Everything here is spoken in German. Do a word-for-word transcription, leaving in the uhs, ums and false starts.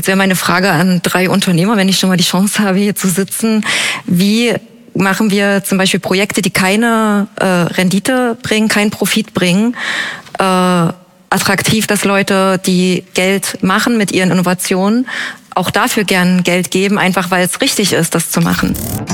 Jetzt wäre meine Frage an drei Unternehmer, wenn ich schon mal die Chance habe, hier zu sitzen. Wie machen wir zum Beispiel Projekte, die keine äh, Rendite bringen, keinen Profit bringen, äh, attraktiv, dass Leute, die Geld machen mit ihren Innovationen, auch dafür gern Geld geben, einfach weil es richtig ist, das zu machen.